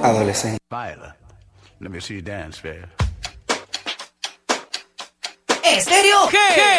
adolescente. Viola, let me see you dance, babe. Estéreo G.